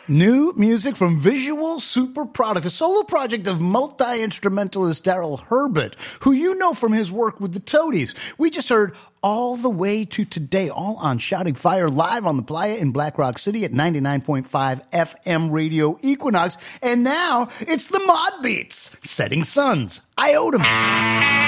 New music from Visual Super Product, a solo project of multi-instrumentalist Daryl Herbert, who you know from his work with the Toadies. We just heard All the Way to Today, all on Shouting Fire, live on the Playa in Black Rock City at 99.5 FM Radio Equinox. And now it's the Mod Beats, Setting Suns, Iota.